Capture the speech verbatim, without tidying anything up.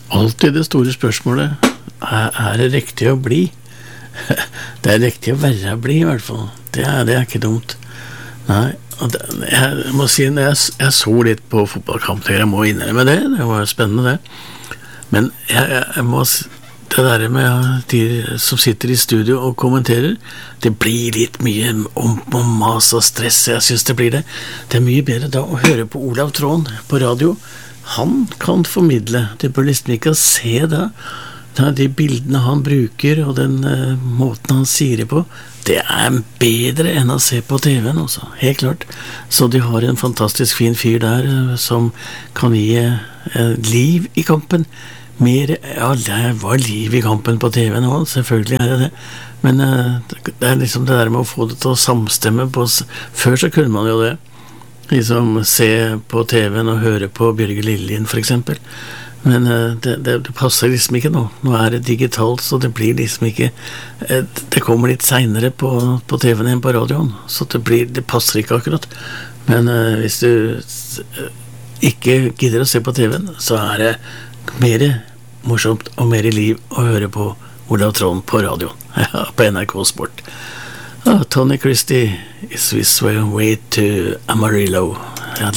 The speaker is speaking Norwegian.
Alltid det store spørsmålet, er, er det riktig å bli? Det er riktig å være bli i hvert fall. Det er, det er ikke dumt. Nei, og det, jeg må si, når jeg, jeg så litt på fotballkamp, jeg må innrømme det, det var spennende det. Men jeg, jeg, jeg må, det der med de som sitter i studio og kommenterer, det blir litt mye om, om mas og stress, jeg synes det blir det. Det er mye bedre da å høre på Olav Tråen på radio. Han kan formidle, det bør liksom ikke se det. De bildene han bruker og den uh, måten han sier det på, det er bedre enn å se på T V-en også, helt klart. Så de har en fantastisk fin fyr der uh, som kan gi uh, liv i kampen. Mer, ja, det var liv i kampen på T V nå, selvfølgelig er det det. Men uh, det er liksom det der med å få det til å samstemme på, før så kunne man jo det. Liksom se på T V-en og høre på Bjørge Lillien for eksempel. Men uh, det, det, det passer liksom ikke nå. Nå er det digitalt, så det blir liksom ikke uh, det kommer litt senere på, på T V-en enn på radioen, så det, blir, det passer ikke akkurat. Men uh, hvis du uh, ikke gidder å se på T V-en, så er det mer morsomt og mer liv å høre på Olav Tråen på radioen, på N R K Sport. uh, Tony Christie, Is This Way to Amarillo.